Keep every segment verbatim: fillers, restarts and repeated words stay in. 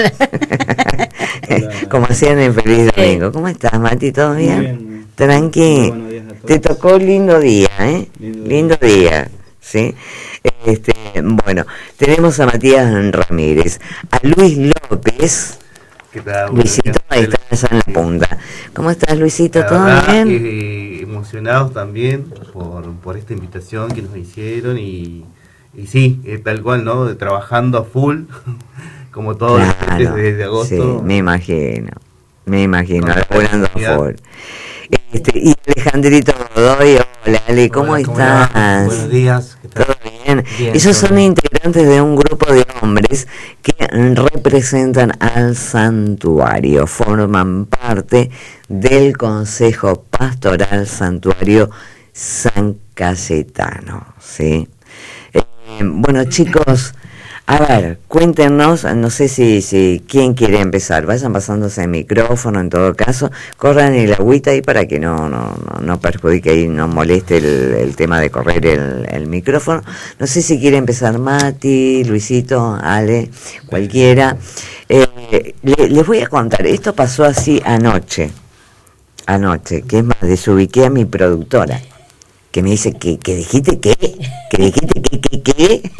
Como hacían en Feliz Domingo. ¿Cómo estás, Mati? ¿Todo bien? bien. Tranqui. Te tocó lindo día, ¿eh? Lindo, lindo día. día, ¿sí? Este, bueno, tenemos a Matías Ramírez, a Luis López. ¿Qué tal? Luisito, ahí está allá en la punta. ¿Cómo estás, Luisito? La ¿Todo verdad, bien? Eh, emocionados también por, por esta invitación que nos hicieron y, y sí, eh, tal cual, ¿no? Trabajando a full, como todos claro, los meses desde agosto. Sí, me imagino, me imagino, no, laburando a full. Este, y Alejandrito Godoy, hola Ale, ¿cómo hola, estás? ¿cómo Buenos días. ¿Qué tal? ¿Todo bien? Bien, Ellos son bien. integrantes de un grupo de hombres que representan al santuario, forman parte del Consejo Pastoral Santuario San Cayetano, ¿sí? Eh, bueno, chicos, a ver, cuéntenos, no sé si, si quién quiere empezar, vayan pasándose el micrófono en todo caso, corran el agüita ahí para que no, no, no, no perjudique y no moleste el, el tema de correr el, el micrófono. No sé si quiere empezar Mati, Luisito, Ale, cualquiera. Eh, le, les voy a contar, esto pasó así anoche, anoche, que es más, desubiqué a mi productora, que me dice que, que dijiste qué, que dijiste qué, qué, qué.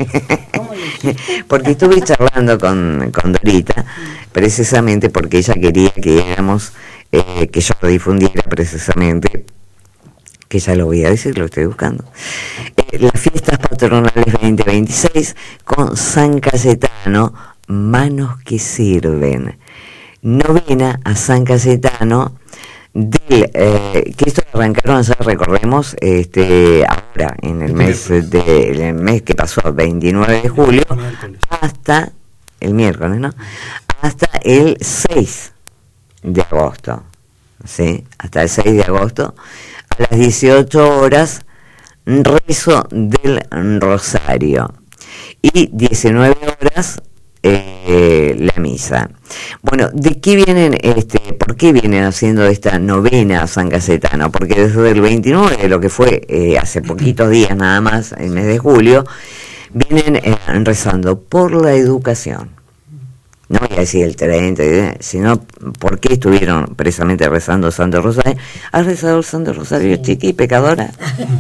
Porque estuve charlando con, con Dorita, precisamente porque ella quería que éramos, eh, que yo lo difundiera precisamente, que ya lo voy a decir, lo estoy buscando, eh, las fiestas patronales veinte veintiséis con San Cayetano, manos que sirven, novena a San Cayetano, del, eh, que esto arrancaron, ya recordemos, este, ahora en el mes de, en el mes que pasó, veintinueve de julio, hasta el miércoles, ¿no? Hasta el seis de agosto, ¿sí? Hasta el seis de agosto, a las dieciocho horas, rezo del rosario, y diecinueve horas, Eh, la misa. Bueno, ¿de qué vienen, este, por qué vienen haciendo esta novena a San Cayetano? Porque desde el veintinueve, lo que fue eh, hace poquitos días nada más, el mes de julio, vienen eh, rezando por la educación. No voy a decir el treinta, sino por qué estuvieron precisamente rezando Santo Rosario. ¿Has rezado el Santo Rosario, sí, chiqui, pecadora?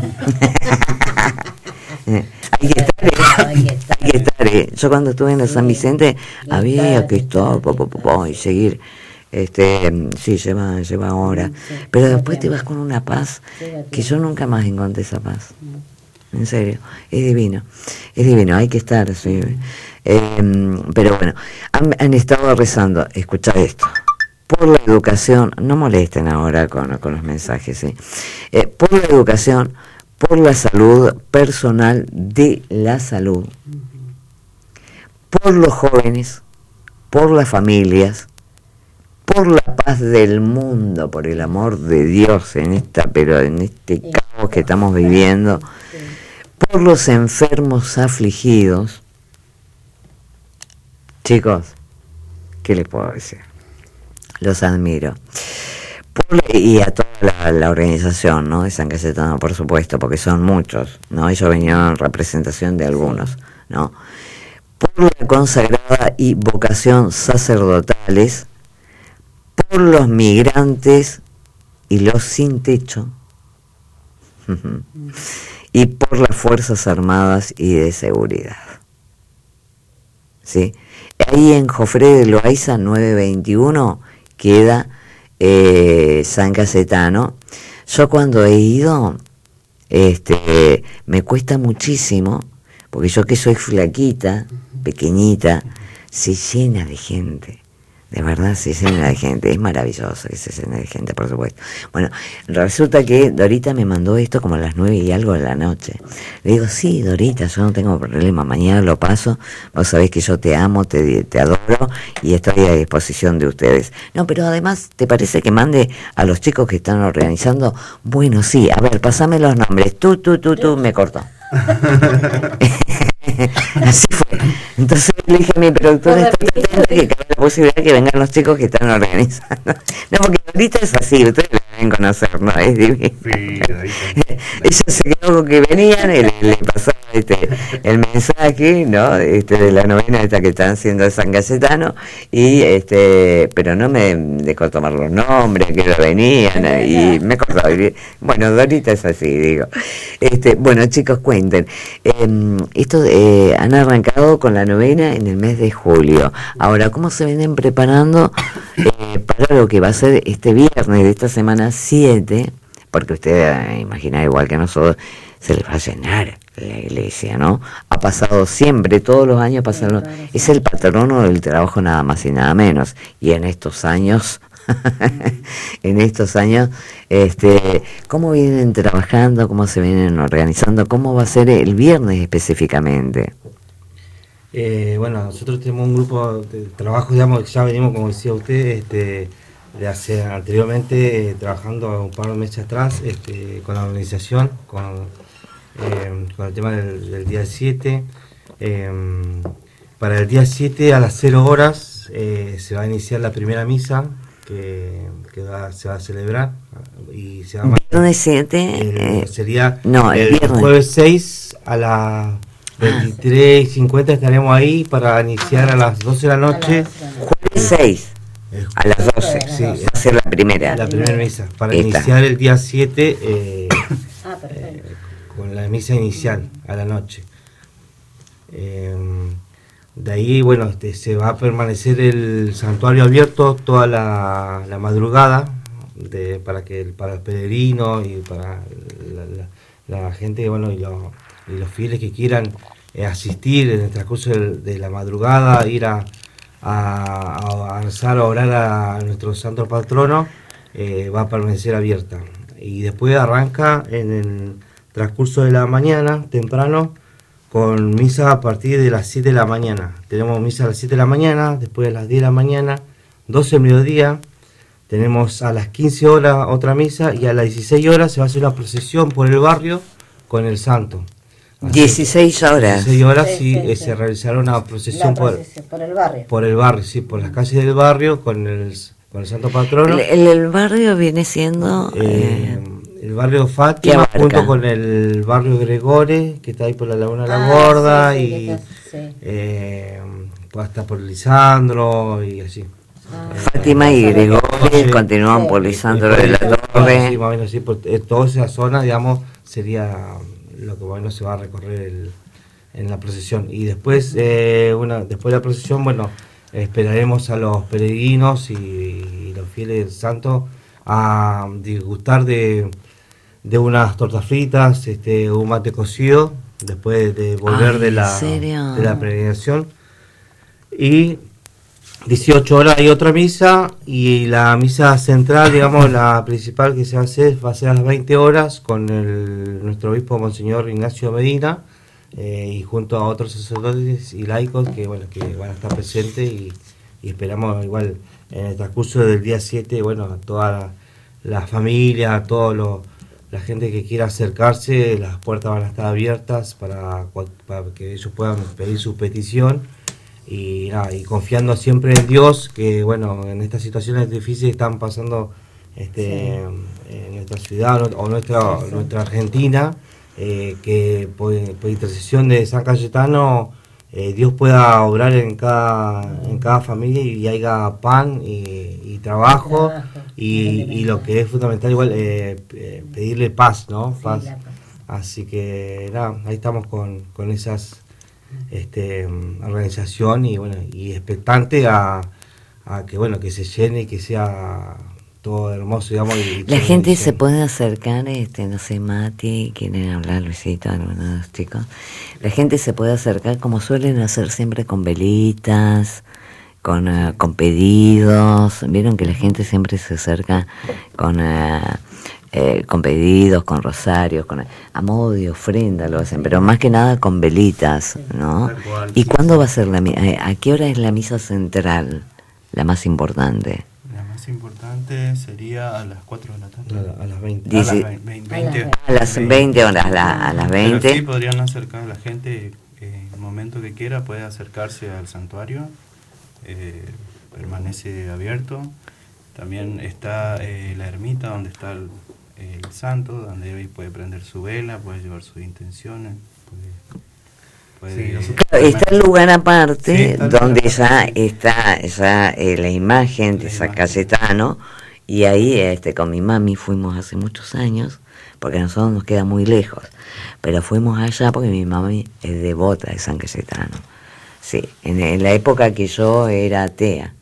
Hay que estar, ¿eh? hay que estar, hay que estar ¿eh? Yo cuando estuve en el San Vicente había que estar po, po, po, po, y seguir, este, sí, lleva, lleva horas, pero después te vas con una paz que yo nunca más encontré esa paz. En serio, es divino, es divino, hay que estar, sí. Eh, pero bueno, han, han estado rezando, escucha esto, por la educación, no molesten ahora con, con los mensajes, ¿sí? eh, por la educación, por la salud personal de la salud, por los jóvenes, por las familias, por la paz del mundo, por el amor de Dios en esta, pero en este caos que estamos viviendo, por los enfermos afligidos. Chicos, ¿qué les puedo decir? Los admiro. Por, y a toda la, la organización, ¿no? De San Cayetano, por supuesto, porque son muchos, ¿no? Ellos vinieron en representación de algunos, ¿no? Por la consagrada y vocación sacerdotales, por los migrantes y los sin techo, y por las Fuerzas Armadas y de Seguridad. ¿Sí? Ahí en Jofré de Loaiza nueve veintiuno queda eh, San Cayetano. Yo cuando he ido, este, me cuesta muchísimo, porque yo que soy flaquita, pequeñita, se llena de gente. De verdad se llena de gente, es maravilloso que se llene de gente, por supuesto. Bueno, resulta que Dorita me mandó esto como a las nueve y algo de la noche. Le digo, sí, Dorita, yo no tengo problema, mañana lo paso, vos sabés que yo te amo, te, te adoro y estoy a disposición de ustedes. No, pero además, ¿te parece que mande a los chicos que están organizando? Bueno, sí, a ver, pasame los nombres, tú, tú, tú, tú, me cortó. Así fue. Entonces le dije a mi productor, estoy atenta que cabe la posibilidad de que vengan los chicos que están organizando. No, porque ahorita es así, ustedes la deben conocer, ¿no? Es divino. Sí, ella se quedó con que venían, y le, le pasaba este, el mensaje, ¿no? Este, de la novena esta que están haciendo de San Cayetano, y este, pero no me dejó tomar los nombres, que no venían, y me acordó. Bueno, Dorita es así, digo. Este, bueno, chicos, cuenten. Eh, esto eh, han arrancado con la novena en el mes de julio. Ahora, ¿cómo se vienen preparando eh, para lo que va a ser este viernes de esta semana siete? Porque usted eh, imagina, igual que nosotros, se les va a llenar la iglesia, ¿no? Ha pasado siempre, todos los años pasaron. Es el patrono del trabajo, nada más y nada menos. Y en estos años... en estos años, este, ¿cómo vienen trabajando? ¿Cómo se vienen organizando? ¿Cómo va a ser el viernes específicamente? Eh, bueno, nosotros tenemos un grupo de trabajo, digamos, ya venimos, como decía usted, este, de hace anteriormente, eh, trabajando un par de meses atrás, este, con la organización, con, eh, con el tema del, del día siete. Eh, para el día siete a las cero horas eh, se va a iniciar la primera misa, que, que va, se va a celebrar y se va a viernes siete eh, sería no, el, el jueves seis a las veintitrés y cincuenta estaremos ahí para iniciar a las doce de la noche. Jueves seis a las doce, sí, va a ser la primera la primera misa para Esta. Iniciar el día siete eh, eh, con la misa inicial a la noche. eh, De ahí, bueno, este, se va a permanecer el santuario abierto toda la, la madrugada de, para que para los peregrinos y para la, la, la gente, bueno, y, lo, y los fieles que quieran eh, asistir en el transcurso de, de la madrugada, ir a, a, a rezar, a orar a nuestro santo patrono, eh, va a permanecer abierta. Y después arranca en el transcurso de la mañana, temprano, con misa a partir de las siete de la mañana. Tenemos misa a las siete de la mañana, después a las diez de la mañana, doce del mediodía, tenemos a las quince horas otra misa y a las dieciséis horas se va a hacer una procesión por el barrio con el santo. Así, dieciséis horas. dieciséis horas sí, sí, sí, eh, sí. se realizará una procesión, procesión por, por el barrio. Por el barrio, sí, por las calles del barrio con el, con el santo patrono. El, el, el barrio viene siendo... Eh, Eh, el barrio Fátima junto con el barrio Gregore, que está ahí por la Laguna de la ah, Gorda, sí, sí, y está, sí. eh, hasta por Lisandro y así. Ah, Fátima y Gregorio continúan por Lisandro de la Torre. Sí, más o menos, sí, por eh, toda esa zona, digamos, sería lo que bueno se va a recorrer el, en la procesión. Y después, eh, bueno, después de la procesión, bueno, esperaremos a los peregrinos y, y los fieles del santo a disgustar de de unas tortas fritas, este, un mate cocido, después de volver Ay, de la ¿serio? de la peregrinación. Y dieciocho horas hay otra misa, y la misa central, digamos, la principal que se va a hacer, va a ser a las veinte horas con el, nuestro obispo Monseñor Ignacio Medina, eh, y junto a otros sacerdotes y laicos que, bueno, que van a estar presentes, y, y esperamos igual en el transcurso del día siete, bueno, a toda la, la familia, a todos los la gente que quiera acercarse, las puertas van a estar abiertas para, para que ellos puedan pedir su petición, y nada, y confiando siempre en Dios, que bueno, en estas situaciones difíciles que están pasando este, sí. en nuestra ciudad o nuestra, sí, sí. nuestra Argentina, eh, que por, por intercesión de San Cayetano eh, Dios pueda obrar en cada en cada familia, y haya pan y, y trabajo, trabajo. Y, y lo que es fundamental igual eh, eh, pedirle paz, ¿no? Paz. Sí, así que nada, ahí estamos con, con esas este, organización, y bueno, y expectante a, a que bueno, que se llene y que sea todo hermoso, digamos. Y la gente se puede acercar, este, no sé, Mati, quieren hablar, Luisito, algunos de los chicos. La gente se puede acercar como suelen hacer siempre, con velitas, con, uh, con pedidos. Vieron que la gente siempre se acerca con uh, eh, con pedidos, con rosarios, con a modo de ofrenda lo hacen, pero más que nada con velitas, ¿no? ¿Y cuándo va a ser la misa? ¿A qué hora es la misa central, la más importante? La más importante sería a las cuatro de la tarde. A, a las veinte. Dice, a las veinte, veinte, a las veinte horas, a, la, a las veinte. Pero sí podrían acercar a la gente eh, en el momento que quiera puede acercarse al santuario, eh, permanece abierto. También está eh, la ermita donde está el, el santo, donde hoy puede prender su vela, puede llevar sus intenciones. Puede, puede, Sí, nosotros- Claro, está el lugar aparte, Sí, está el donde lugar ya aparte. está ya eh, la imagen de La San imagen. Cayetano, y ahí este, con mi mami fuimos hace muchos años, porque a nosotros nos queda muy lejos, pero fuimos allá porque mi mami es devota de San Cayetano. Sí, en, en la época que yo era atea.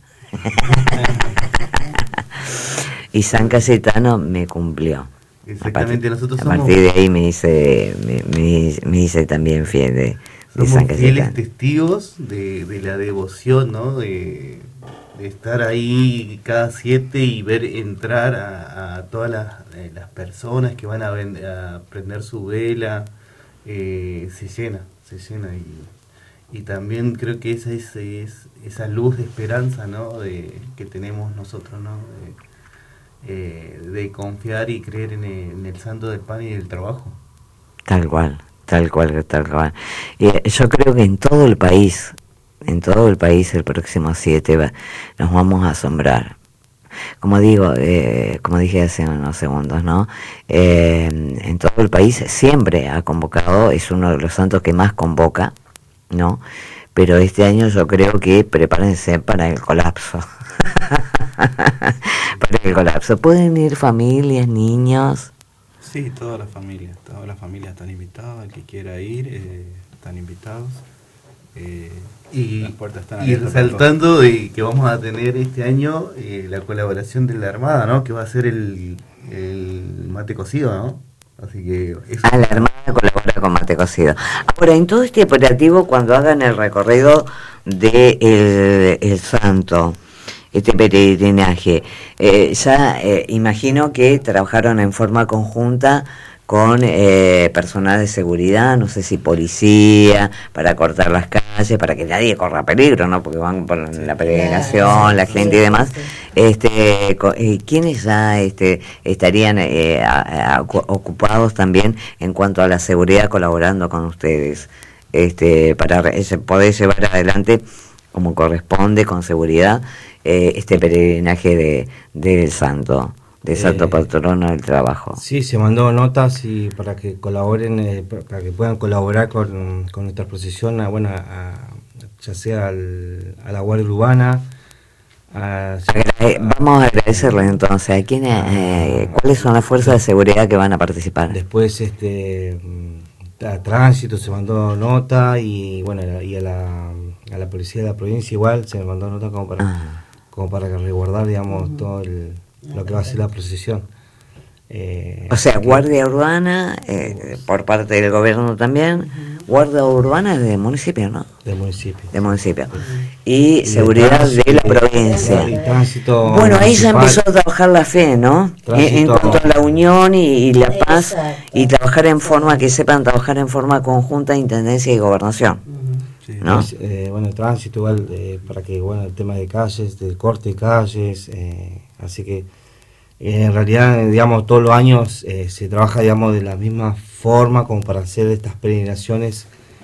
Y San Cayetano me cumplió. Exactamente, a partir, nosotros a somos- partir de ahí me hice, me, me, me hice también fiel de, de Somos San fieles Cayetano. testigos de, de la devoción, ¿no? De, de estar ahí cada siete y ver entrar a, a todas las, eh, las personas que van a, ven- a prender su vela. Eh, se llena, se llena. Y, y también creo que esa es, es esa luz de esperanza, ¿no? De, que tenemos nosotros, ¿no? De, eh, de confiar y creer en el, en el santo del pan y del trabajo. Tal cual, tal cual, tal cual. Y eh, yo creo que en todo el país, en todo el país el próximo siete va- nos vamos a asombrar. Como digo, eh, como dije hace unos segundos, ¿no? Eh, en todo el país siempre ha convocado, es uno de los santos que más convoca, ¿no? Pero este año yo creo que prepárense para el colapso. Para el colapso. Pueden ir familias, niños. Sí, todas las familias, todas las familias están invitadas, el que quiera ir, eh, están invitados. Eh, Y, las puertas están y abiertas para todos. resaltando de que vamos a tener este año eh, la colaboración de la Armada, ¿no? Que va a ser el, el mate cocido, ¿no? Así que eso. Ah, la Armada colabora con mate cocido. Ahora, en todo este operativo, cuando hagan el recorrido de el, el santo, este peregrinaje, eh, ya eh, imagino que trabajaron en forma conjunta con eh, personal de seguridad, no sé si policía, para cortar las calles, para que nadie corra peligro, ¿no? Porque van por la peregrinación, Claro, la sí, gente y sí, demás. sí. Este, co- eh, ¿quiénes ya este, estarían eh, a- a- ocu- ocupados también en cuanto a la seguridad colaborando con ustedes? Este, para re- ese- poder llevar adelante como corresponde, con seguridad, eh, este peregrinaje de del santo, del santo Eh, patrono del trabajo. Sí, se mandó notas y para que colaboren, eh, pa- para que puedan colaborar con, con nuestra procesión, a, bueno, a- ya sea al- a la Guardia Urbana. a- Agra- vamos a agradecerles entonces a quién, eh, cuáles son las fuerzas de seguridad que van a participar. Después, este, mm, a Tránsito se mandó nota y bueno, y a la, a la policía de la provincia igual se mandó nota como para, Ah. como para resguardar, digamos, todo el- lo que va a ser la procesión. Eh, O sea, así que- Guardia Urbana, eh, por parte del gobierno también, Guardia Urbana es de municipio, ¿no? del municipio. De municipio. Y de seguridad tránsito, de la y- provincia. y tránsito Bueno, ahí ya municipal. empezó a trabajar la fe, ¿no? En, en Tránsito- cuanto a la unión y, y la paz, Exacto. y trabajar en forma, que sepan trabajar en forma conjunta, intendencia y gobernación, Sí. ¿no? Es, eh, bueno, el tránsito igual, eh, para que, bueno, el tema de calles, del corte de calles, eh, así que eh, en realidad, eh, digamos, todos los años eh, se trabaja, digamos, de la misma forma como para hacer estas peregrinaciones,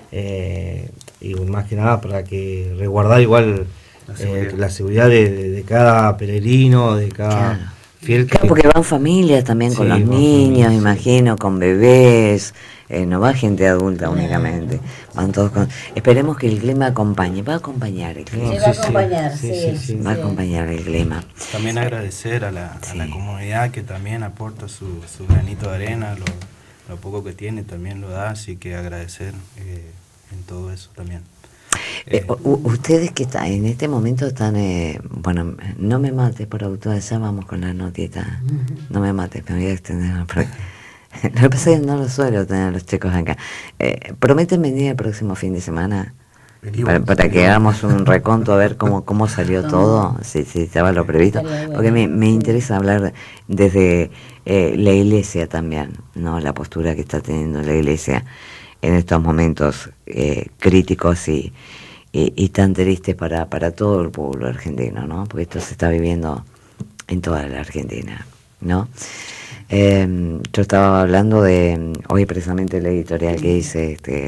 eh, y más que nada para que resguardar igual La eh, seguridad. la seguridad de, de- de cada peregrino, de cada Claro. fiel que... Claro, porque van familias también con Sí, los van niños, familias, sí. imagino, con bebés, eh, no va gente adulta únicamente, van todos con... Esperemos que el clima acompañe, va a acompañar el clima, Se va a acompañar, sí, va a sí. acompañar el clima. También agradecer a la, a la Sí. comunidad que también aporta su, su granito de arena, lo, lo poco que tiene también lo da, así que agradecer eh, en todo eso también. Eh, Eh, u- ustedes que están en este momento están, eh, bueno, no me mates por autor, ya vamos con la notita, no me mates, me voy a extender. Porque lo que pasa es que no lo suelo tener los chicos acá. Eh, ¿Prometen venir el próximo fin de semana? Venimos, Para, para que venimos. hagamos un reconto a ver cómo, cómo salió todo, si, si estaba lo previsto. Estaría bueno. Porque me, me interesa hablar desde eh, la iglesia también, ¿no? La postura que está teniendo la iglesia en estos momentos eh, críticos y, y, y tan tristes para, para todo el pueblo argentino, ¿no? Porque esto se está viviendo en toda la Argentina, ¿no? Eh, yo estaba hablando de hoy precisamente la editorial que hice este,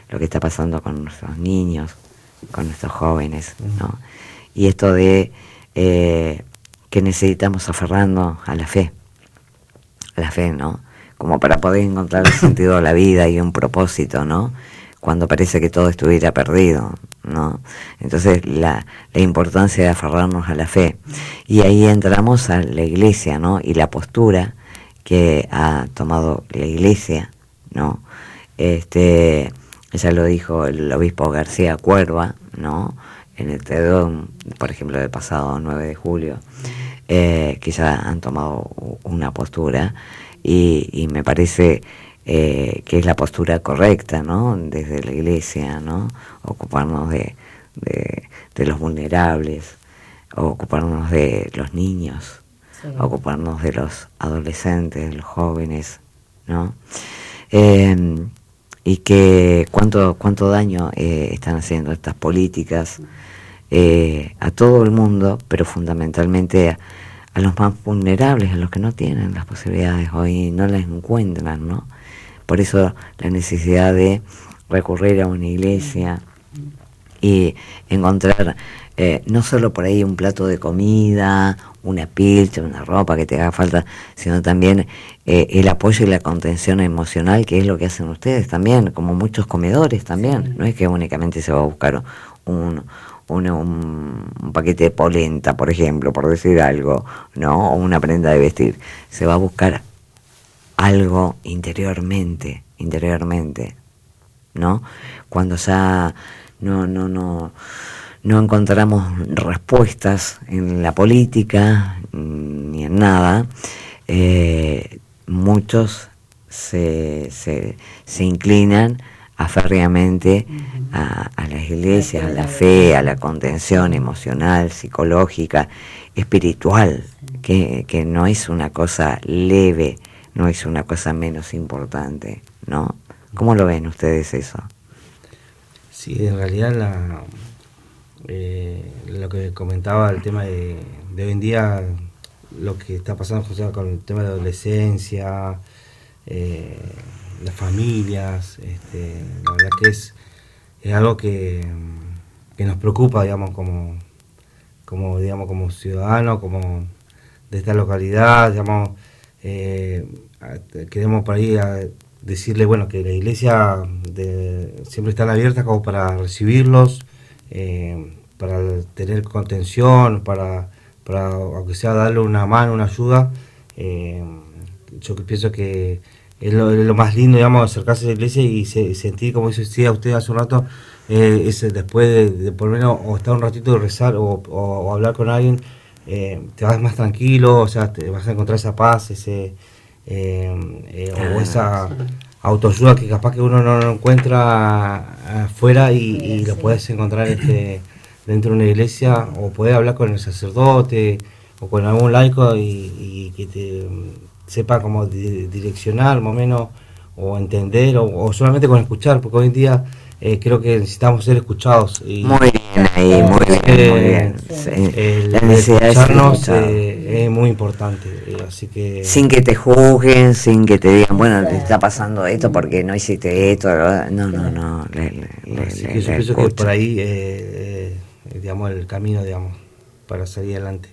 lo que está pasando con nuestros niños, con nuestros jóvenes, ¿no? Y esto de eh, que necesitamos aferrarnos a la fe, a la fe, ¿no? Como para poder encontrar el sentido de la vida y un propósito, ¿no? Cuando parece que todo estuviera perdido, ¿no? Entonces la, la importancia de aferrarnos a la fe. Y ahí entramos a la iglesia, ¿no? Y la postura que ha tomado la iglesia, ¿no? Este, ya lo dijo el obispo García Cuerva, ¿no? En el Tedeum, por ejemplo, del pasado nueve de julio, eh, que ya han tomado una postura y, y me parece eh, que es la postura correcta, ¿no? Desde la iglesia, ¿no? Ocuparnos de, de, de los vulnerables, ocuparnos de los niños, sí. Ocuparnos de los adolescentes, de los jóvenes, ¿no? Eh, y que cuánto cuánto daño eh, están haciendo estas políticas eh, a todo el mundo, pero fundamentalmente a, a los más vulnerables, a los que no tienen las posibilidades hoy, no las encuentran, ¿no? Por eso la necesidad de recurrir a una iglesia y encontrar eh, no solo por ahí un plato de comida, una pilcha, una ropa que te haga falta, sino también eh, el apoyo y la contención emocional, que es lo que hacen ustedes también, como muchos comedores también. Sí. No es que únicamente se va a buscar un, un, un, un paquete de polenta, por ejemplo, por decir algo, ¿no? O una prenda de vestir. Se va a buscar algo interiormente, interiormente, ¿no? Cuando ya no, no, no... no encontramos respuestas en la política ni en nada, eh, muchos se, se, se inclinan aférreamente a, a las iglesias, a la fe, a la contención emocional, psicológica, espiritual, que, que no es una cosa leve, no es una cosa menos importante, ¿no? ¿Cómo lo ven ustedes eso? Sí, en realidad la... Eh, lo que comentaba, el tema de, de hoy en día, lo que está pasando, José, con el tema de la adolescencia, eh, las familias, este, la verdad que es, es algo que, que nos preocupa, digamos, como, como, digamos, como ciudadanos, como de esta localidad, digamos, eh, queremos por ahí a decirle, bueno, que la iglesia de, siempre están abiertas como para recibirlos. Eh, para tener contención, para, para aunque sea darle una mano, una ayuda. Eh, yo que pienso que es lo, es lo más lindo, digamos, acercarse a la iglesia y se, sentir, como decía usted hace un rato, eh, ese, después de, de por lo menos o estar un ratito de rezar o, o, o hablar con alguien, eh, te vas más tranquilo, o sea, te vas a encontrar esa paz, ese eh, eh, o esa autoayuda que capaz que uno no lo encuentra afuera y, y lo puedes encontrar este, dentro de una iglesia, o puedes hablar con el sacerdote o con algún laico y, y que te sepa cómo di, direccionar más o menos, o entender, o, o solamente con escuchar, porque hoy en día eh, creo que necesitamos ser escuchados. Y, muy bien ahí, muy bien, eh, muy bien. Sí. El, la necesidad de escucharnos eh, es muy importante, eh, así que... Sin que te juzguen, sin que te digan, bueno, te está pasando esto porque no hiciste esto, no, no, no. Le, le, así le, que yo le pienso escucho. que por ahí, eh, eh, digamos, el camino, digamos, para salir adelante.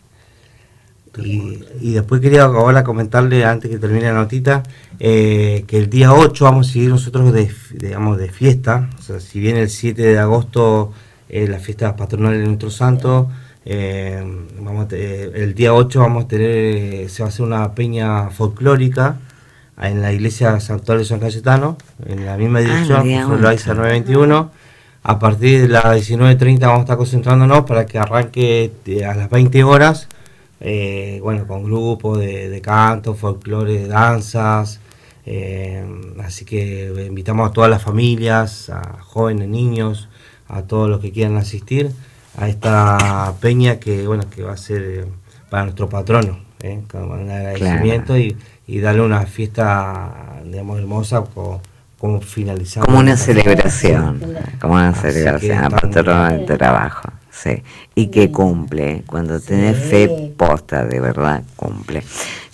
Y, y después quería ahora comentarle, antes que termine la notita, eh, que el día ocho vamos a seguir nosotros de, digamos, de fiesta. O sea, si bien el siete de agosto es la fiesta patronal de nuestro santo, eh, vamos a te, el día ocho vamos a tener, se va a hacer una peña folclórica en la iglesia Santuario de San Cayetano, en la misma dirección, ah, por Loaiza nueve veintiuno. A partir de las diecinueve treinta vamos a estar concentrándonos para que arranque a las veinte horas. Eh, bueno, con grupos de, de canto, folclore, de danzas, eh, así que invitamos a todas las familias, a jóvenes, niños, a todos los que quieran asistir a esta peña que, bueno, que va a ser eh, para nuestro patrono, eh, con un agradecimiento. Claro. y, y darle una fiesta, digamos, hermosa, como, como finalizar. Como una celebración, como una celebración, a patrono del trabajo. Sí, y que cumple, cuando sí. tenés fe posta, de verdad cumple.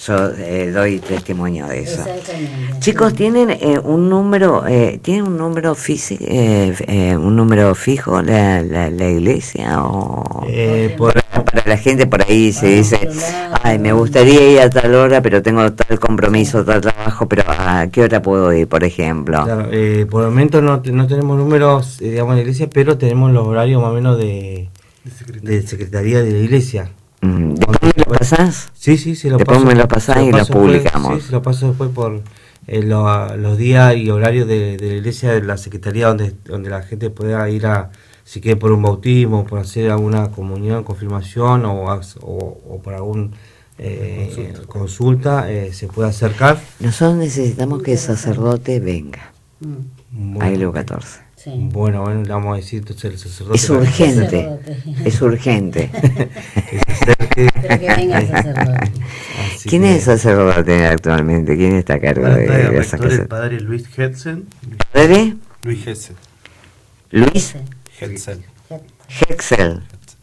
yo eh, doy testimonio de eso. Exactamente. Chicos, ¿tienen eh, un número, eh, tienen un número físico, eh, eh, un número fijo la, la, la iglesia o Eh, por, para la gente por ahí se Ah, dice, celular. ay, me gustaría ir a tal hora, pero tengo tal compromiso, tal trabajo, pero ¿a qué hora puedo ir, por ejemplo? claro, eh, por el momento no, te- no tenemos números, eh, digamos, en la iglesia, pero tenemos los horarios más o menos de, De secretaría. de secretaría de la iglesia. Mm, ¿Después me lo pasás? Sí, sí, se lo Después paso. me lo pasás se y lo paso después, publicamos. sí, se lo paso después por eh, lo- los días y horarios de, de la iglesia, de la secretaría, donde, donde la gente pueda ir a, si quiere por un bautismo, por hacer alguna comunión, confirmación o, as- o, o por algún eh, consulta, eh, se puede acercar. Nosotros necesitamos que el sacerdote venga Mm, a Leo catorce. sí. Bueno, bueno, le vamos a decir entonces el sacerdote. Es urgente, Sacerdote. es urgente. que se acerque. Pero que venga el sacerdote. Así ¿Quién que- es el sacerdote actualmente? ¿Quién está a cargo Ahora de, está el de esa rector, el casa? padre Luis Hetzen. ¿Padre? Luis Hetzel. Luis Hetzel. Hexel.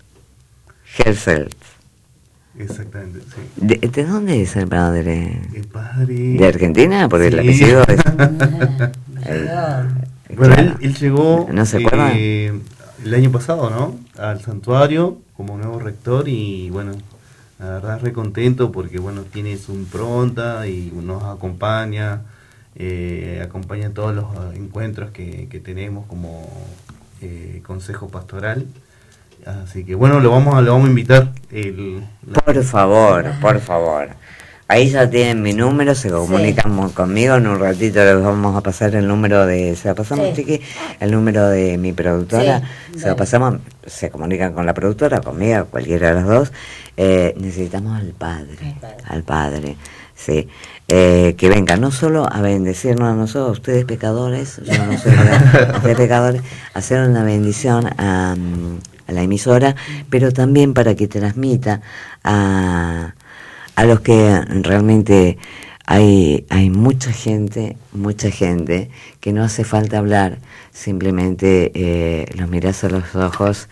Hexel. Exactamente, sí. ¿De, de dónde es el padre? El padre... ¿De Argentina? Porque el Sí. apellido es... Ah, Bueno, Claro. él, él llegó ¿No se acuerdan? eh, el año pasado, ¿no? Al santuario como nuevo rector y bueno, la verdad re contento porque bueno, tiene su impronta y nos acompaña, eh, acompaña todos los encuentros que, que tenemos como eh, consejo pastoral. Así que bueno, lo vamos a, lo vamos a invitar. El, la- Por favor, por favor. Ahí ya tienen mi número, se comunican mo- conmigo, en un ratito les vamos a pasar el número de, se lo pasamos, Sí. Chiqui, el número de mi productora, Sí, se lo dale. pasamos, se comunican con la productora, conmigo, cualquiera de las dos. Eh, necesitamos al padre, Al padre. al padre, sí, eh, que venga no solo a bendecirnos a nosotros, ustedes pecadores, yo no soy pecador, ustedes pecadores, hacer una bendición a, a la emisora, pero también para que transmita a a los que realmente hay, hay mucha gente, mucha gente que no hace falta hablar, simplemente eh, los mirás a los ojos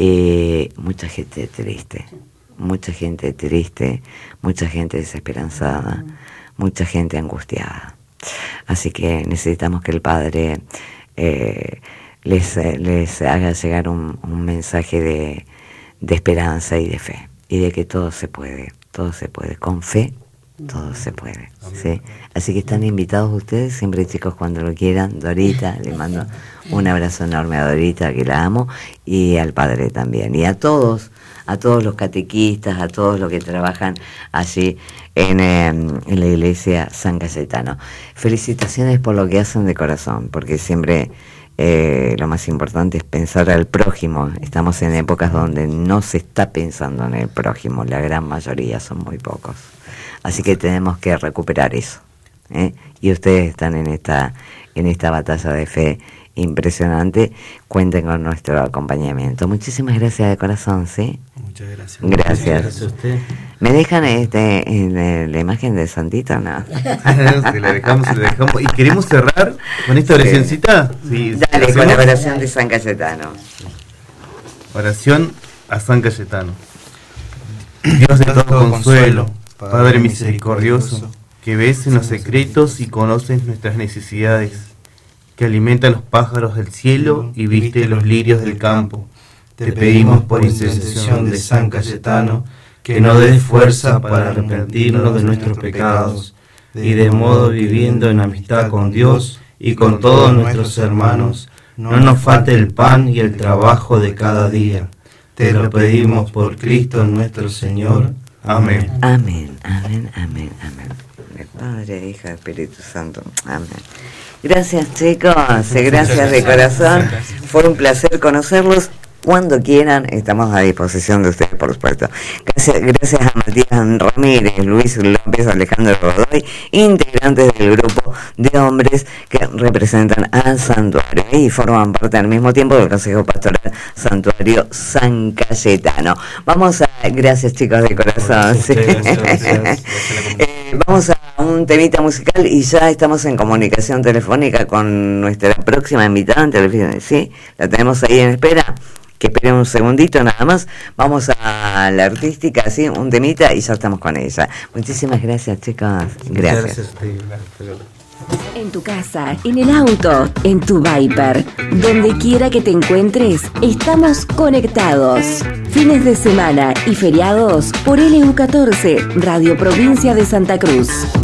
y mucha gente triste, mucha gente triste, mucha gente desesperanzada, mucha gente angustiada. Así que necesitamos que el Padre eh, les, eh, les haga llegar un, un mensaje de, de esperanza y de fe, y de que todo se puede. Todo se puede, con fe, todo se puede. ¿Sí? Así que están invitados ustedes, siempre chicos, cuando lo quieran. Dorita, le mando un abrazo enorme a Dorita, que la amo, y al padre también. Y a todos, a todos los catequistas, a todos los que trabajan allí en, eh, en la iglesia San Cayetano. Felicitaciones por lo que hacen de corazón, porque siempre... Eh, lo más importante es pensar al prójimo. Estamos en épocas donde no se está pensando en el prójimo, la gran mayoría, son muy pocos. Así que tenemos que recuperar eso, ¿eh? Y ustedes están en esta, en esta batalla de fe impresionante. Cuenten con nuestro acompañamiento. Muchísimas gracias de corazón, ¿sí? Muchas gracias. Gracias. Gracias a usted. ¿Me dejan este en eh, la imagen de Santito? No. se la dejamos, se la dejamos. Y queremos cerrar con esta Sí. oracióncita. Sí, Dale, ¿hacemos? con la oración de San Cayetano. Oración a San Cayetano. Dios de todo consuelo, Padre misericordioso, que ves en los secretos y conoces nuestras necesidades, que alimenta los pájaros del cielo y viste los lirios del campo. Te pedimos por intercesión de San Cayetano que nos des fuerza para arrepentirnos de nuestros pecados y de modo viviendo en amistad con Dios y con todos nuestros hermanos, no nos falte el pan y el trabajo de cada día. Te lo pedimos por Cristo nuestro Señor. Amén. Amén, amén, amén, amén. El Padre, Hijo, Espíritu Santo. Amén. Gracias, chicos. Gracias de corazón. Fue un placer conocerlos. Cuando quieran, estamos a disposición de ustedes, por supuesto. Gracias, gracias a Matías Ramírez, Luis López, Alejandro Godoy, integrantes del grupo de hombres que representan al santuario y forman parte al mismo tiempo del Consejo Pastoral Santuario San Cayetano. Vamos a... Gracias, chicos, de corazón. Gracias a Sí. ustedes, gracias, gracias. Eh, vamos a un temita musical y ya estamos en comunicación telefónica con nuestra próxima invitada en televisión. ¿Sí? ¿La tenemos ahí en espera? que esperen un segundito nada más. Vamos a la artística, así, un temita y ya estamos con ella. Muchísimas gracias, chicos. Gracias. Gracias a ti. Gracias. En tu casa, en el auto, en tu Viper, donde quiera que te encuentres, estamos conectados. Fines de semana y feriados por L U catorce, Radio Provincia de Santa Cruz.